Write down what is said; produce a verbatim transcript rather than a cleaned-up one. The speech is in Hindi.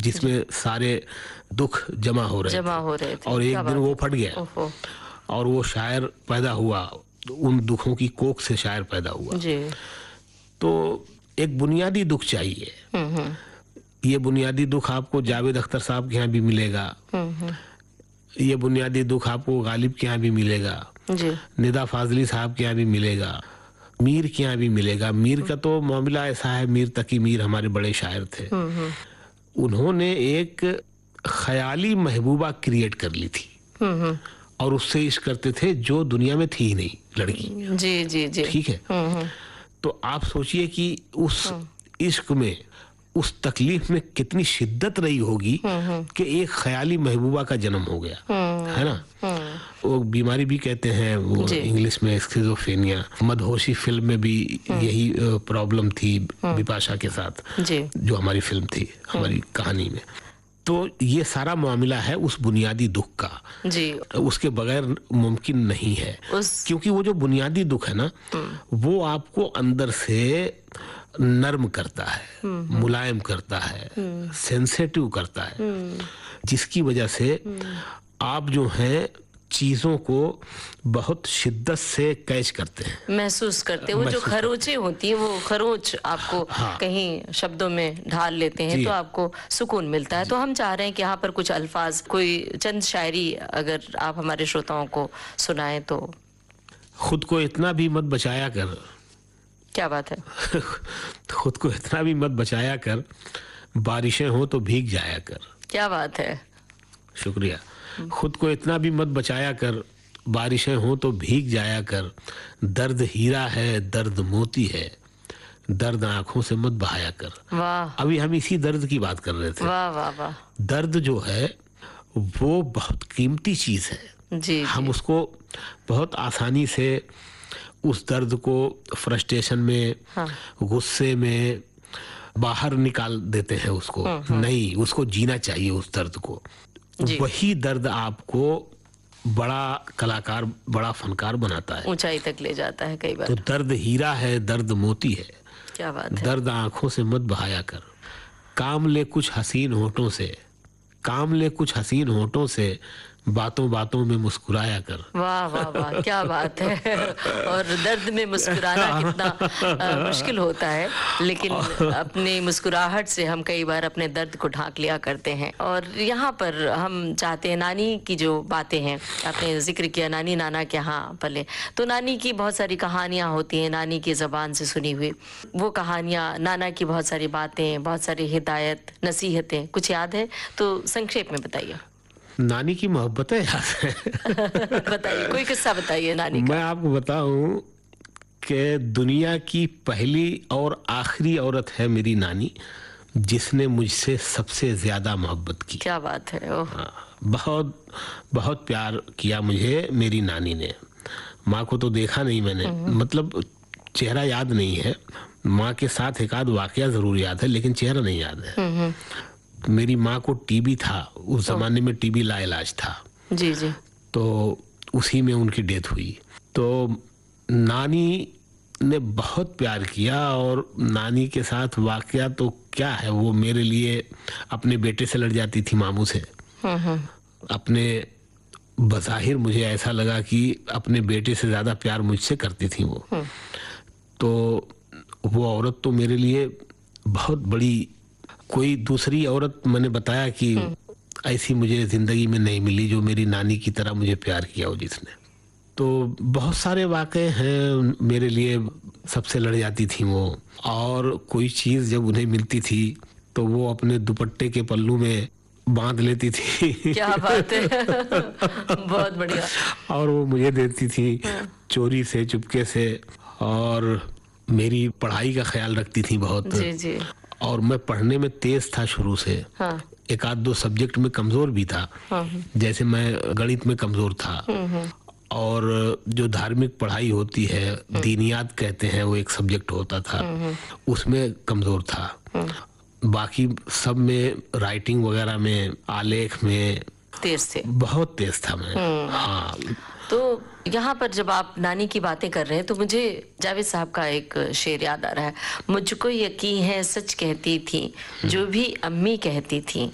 जिसमें सारे दुख जमा हो रहे जमा थे हो रहे थे और एक दिन वो फट गया ओहो। और वो शायर पैदा हुआ, उन दुखों की कोख से शायर पैदा हुआ। जी। तो एक बुनियादी दुख चाहिए। हम्म हम्म ये बुनियादी दुख आपको जावेद अख्तर साहब के यहाँ भी मिलेगा, हम्म ये बुनियादी दुख आपको गालिब के यहाँ भी मिलेगा, जी। निदा फाजली साहब के यहाँ भी मिलेगा, मीर के यहाँ भी मिलेगा। मीर का तो मामला ऐसा है, मीर तकी मीर हमारे बड़े शायर थे। उन्होंने एक ख्याली महबूबा क्रिएट कर ली थी और उससे इश्क करते थे जो दुनिया में थी ही नहीं, लड़की। जी जी जी। ठीक है। तो आप सोचिए कि उस इश्क में, उस तकलीफ में कितनी शिद्दत रही होगी कि एक ख्याली महबूबा का जन्म हो गया, है ना। वो बीमारी भी कहते हैं वो इंग्लिश में स्किज़ोफ्रेनिया। मदहोशी फिल्म में भी यही प्रॉब्लम थी बिपाशा के साथ, जो हमारी फिल्म थी, हमारी कहानी में। तो ये सारा मामला है उस बुनियादी दुख का जी। उसके बगैर मुमकिन नहीं है उस... क्योंकि वो जो बुनियादी दुख है ना, वो आपको अंदर से नर्म करता है, मुलायम करता है, सेंसिटिव करता है, जिसकी वजह से आप जो हैं चीजों को बहुत शिद्दत से कैच करते हैं, महसूस करते हैं। वो जो खरोचें होती हैं, वो खरोच आपको हाँ। कहीं शब्दों में ढाल लेते हैं तो आपको सुकून मिलता है। तो हम चाह रहे हैं कि यहाँ पर कुछ अल्फाज, कोई चंद शायरी अगर आप हमारे श्रोताओं को सुनाएं तो। खुद को इतना भी मत बचाया कर। क्या बात है। खुद को इतना भी मत बचाया कर, बारिशें हो तो भीग जाया कर। क्या बात है। शुक्रिया। खुद को इतना भी मत बचाया कर, बारिशें हो तो भीग जाया कर। दर्द हीरा है, दर्द मोती है, दर्द आंखों से मत बहाया कर। वाह। अभी हम इसी दर्द की बात कर रहे थे। वाह वाह वाह। दर्द जो है वो बहुत कीमती चीज है जी, हम जी। उसको बहुत आसानी से उस दर्द को फ्रस्ट्रेशन में, हाँ। गुस्से में बाहर निकाल देते हैं उसको। हाँ, हाँ। नहीं, उसको जीना चाहिए उस दर्द को। वही दर्द आपको बड़ा कलाकार, बड़ा फनकार बनाता है, ऊंचाई तक ले जाता है कई बार। तो दर्द हीरा है, दर्द मोती है। क्या बात है। दर्द आंखों से मत बहाया कर, काम ले कुछ हसीन होठों से, काम ले कुछ हसीन होठों से, बातों बातों में मुस्कुराया कर। वाह वाह वाह, क्या बात है। और दर्द में मुस्कुराना कितना आ, मुश्किल होता है, लेकिन अपनी मुस्कुराहट से हम कई बार अपने दर्द को ढांक लिया करते हैं। और यहाँ पर हम चाहते हैं, नानी की जो बातें हैं, आपने जिक्र किया नानी नाना के यहाँ पले, तो नानी की बहुत सारी कहानियाँ होती हैं, नानी की ज़बान से सुनी हुई वो कहानियाँ, नाना की बहुत सारी बातें, बहुत सारी हिदायत, नसीहतें, कुछ याद है तो संक्षेप में बताइए। नानी की मोहब्बतें याद है। बताइए, कोई किस्सा बताइए नानी का। मैं आपको बताऊं कि दुनिया की पहली और आखिरी औरत है मेरी नानी, जिसने मुझसे सबसे ज्यादा मोहब्बत की। क्या बात है। ओह। बहुत बहुत प्यार किया मुझे मेरी नानी ने। माँ को तो देखा नहीं मैंने, मतलब चेहरा याद नहीं है। माँ के साथ एक आध वाकया जरूर याद है, लेकिन चेहरा नहीं याद है। मेरी माँ को टीबी था, उस जमाने में टीबी लाइलाज था। जी जी। तो उसी में उनकी डेथ हुई। तो नानी ने बहुत प्यार किया, और नानी के साथ वाकया तो क्या है, वो मेरे लिए अपने बेटे से लड़ जाती थी, मामू से। अपने बज़ाहिर मुझे ऐसा लगा कि अपने बेटे से ज्यादा प्यार मुझसे करती थी वो। तो वो औरत तो मेरे लिए बहुत बड़ी, कोई दूसरी औरत मैंने बताया कि ऐसी मुझे जिंदगी में नहीं मिली जो मेरी नानी की तरह मुझे प्यार किया हो जिसने। तो बहुत सारे वाक़े हैं मेरे लिए, सबसे लड़ जाती थी वो। और कोई चीज़ जब उन्हें मिलती थी तो वो अपने दुपट्टे के पल्लू में बांध लेती थी। क्या बात है। बहुत बढ़िया। और वो मुझे देती थी चोरी से, चुपके से। और मेरी पढ़ाई का ख्याल रखती थी बहुत। जी जी। और मैं पढ़ने में तेज था शुरू से। हाँ। एक आध दो सब्जेक्ट में कमजोर भी था। हाँ। जैसे मैं गणित में कमजोर था, और जो धार्मिक पढ़ाई होती है, दीनियात कहते हैं, वो एक सब्जेक्ट होता था, उसमें कमजोर था। बाकी सब में, राइटिंग वगैरह में, आलेख में तेज थे, बहुत तेज था मैं। हाँ। तो यहाँ पर जब आप नानी की बातें कर रहे हैं तो मुझे जावेद साहब का एक शेर याद आ रहा है। मुझको यकीन है सच कहती थी जो भी अम्मी कहती थी,